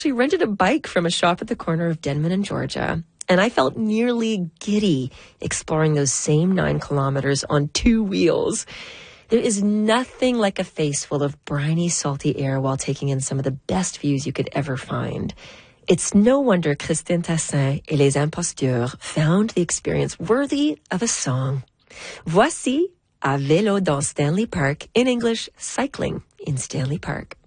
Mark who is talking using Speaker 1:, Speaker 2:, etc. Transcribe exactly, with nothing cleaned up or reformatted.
Speaker 1: She rented a bike from a shop at the corner of Denman and Georgia, and I felt nearly giddy exploring those same nine kilometers on two wheels. There is nothing like a face full of briny, salty air while taking in some of the best views you could ever find. It's no wonder Christine Tassin et les Impostures found the experience worthy of a song. Voici À vélo dans Stanley Park, in English, cycling in Stanley Park.